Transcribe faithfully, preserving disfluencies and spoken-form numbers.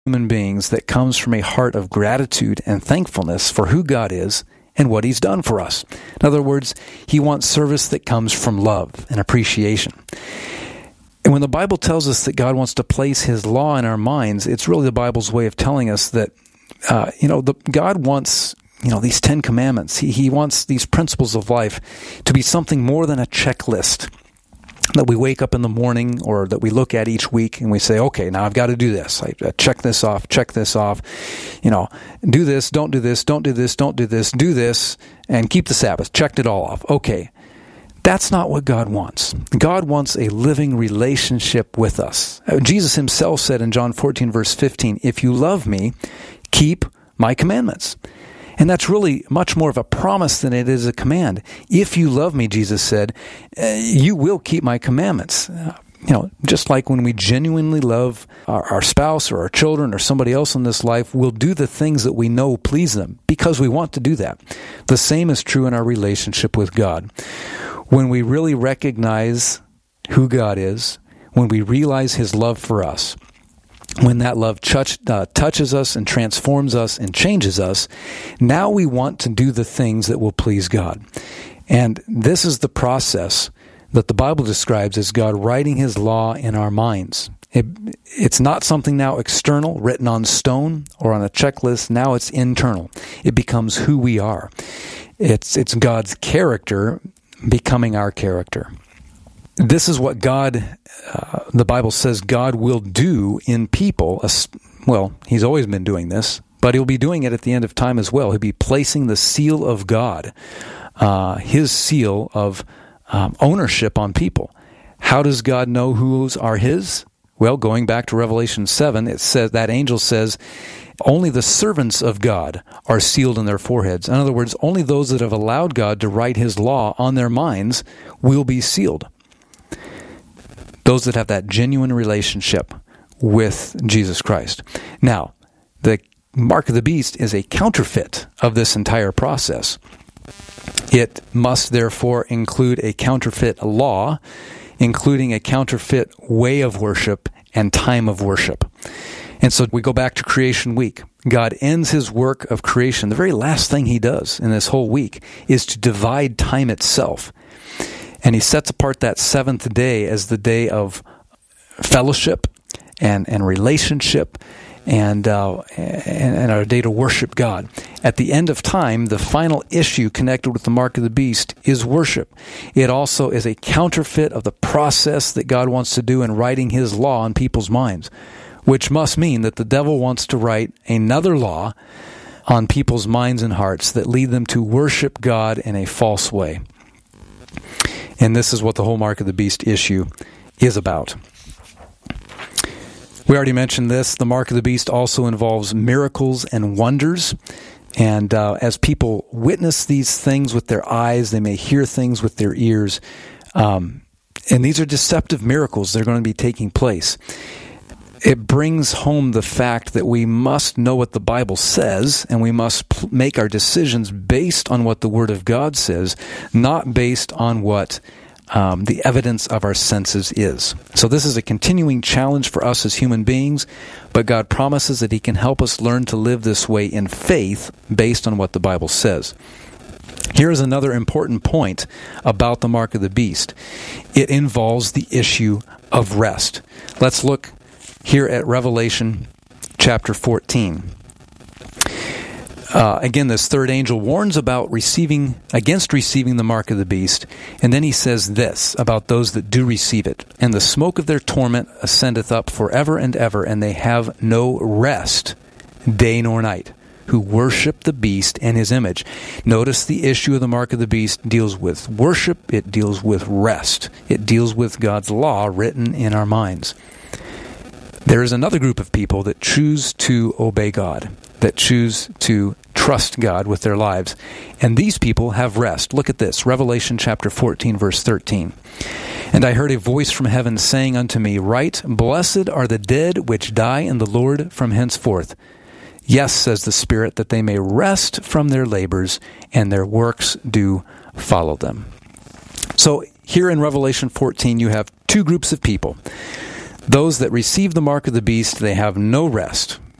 human beings that comes from a heart of gratitude and thankfulness for who God is and what He's done for us. In other words, He wants service that comes from love and appreciation. And when the Bible tells us that God wants to place His law in our minds, it's really the Bible's way of telling us that, uh, you know, the, God wants, you know, these Ten Commandments. He, he wants these principles of life to be something more than a checklist that we wake up in the morning or that we look at each week and we say, okay, now I've got to do this. I, I check this off, check this off. You know, do this, don't do this, don't do this, don't do this, do this, and keep the Sabbath. Checked it all off. Okay. That's not what God wants. God wants a living relationship with us. Jesus Himself said in John fourteen, verse fifteen, if you love me, keep my commandments. And that's really much more of a promise than it is a command. If you love me, Jesus said, uh, you will keep my commandments. Uh, you know, just like when we genuinely love our, our spouse or our children or somebody else in this life, we'll do the things that we know please them because we want to do that. The same is true in our relationship with God. When we really recognize who God is, when we realize His love for us, when that love touch, uh, touches us and transforms us and changes us, now we want to do the things that will please God. And this is the process that the Bible describes as God writing His law in our minds. It, it's not something now external, written on stone or on a checklist. Now it's internal. It becomes who we are. It's, it's God's character becoming our character. This is what God, uh, the Bible says God will do in people. Well, He's always been doing this, but He'll be doing it at the end of time as well. He'll be placing the seal of God, uh, His seal of um, ownership on people. How does God know whose are His? Well, going back to Revelation seven, it says that angel says, only the servants of God are sealed in their foreheads. In other words, only those that have allowed God to write His law on their minds will be sealed. Those that have that genuine relationship with Jesus Christ. Now, the mark of the beast is a counterfeit of this entire process. It must therefore include a counterfeit law, including a counterfeit way of worship and time of worship. And so we go back to creation week. God ends His work of creation. The very last thing He does in this whole week is to divide time itself. And He sets apart that seventh day as the day of fellowship and, and relationship and, uh, and, and our day to worship God. At the end of time, the final issue connected with the mark of the beast is worship. It also is a counterfeit of the process that God wants to do in writing His law on people's minds, which must mean that the devil wants to write another law on people's minds and hearts that lead them to worship God in a false way. And this is what the whole mark of the beast issue is about. We already mentioned this. The mark of the beast also involves miracles and wonders. And uh, as people witness these things with their eyes, they may hear things with their ears. Um, and these are deceptive miracles. They're going to be taking place. It brings home the fact that we must know what the Bible says, and we must pl- make our decisions based on what the Word of God says, not based on what um, the evidence of our senses is. So this is a continuing challenge for us as human beings, but God promises that He can help us learn to live this way in faith based on what the Bible says. Here is another important point about the mark of the beast. It involves the issue of rest. Let's look here at Revelation chapter fourteen. Uh, again, this third angel warns about receiving, against receiving the mark of the beast, and then he says this about those that do receive it. And the smoke of their torment ascendeth up forever and ever, and they have no rest, day nor night, who worship the beast and his image. Notice the issue of the mark of the beast deals with worship, it deals with rest, it deals with God's law written in our minds. There is another group of people that choose to obey God, that choose to trust God with their lives. And these people have rest. Look at this, Revelation chapter fourteen, verse thirteen. And I heard a voice from heaven saying unto me, Write, Blessed are the dead which die in the Lord from henceforth. Yes, says the Spirit, that they may rest from their labors, and their works do follow them. So here in Revelation fourteen, you have two groups of people. Those that receive the mark of the beast, they have no rest.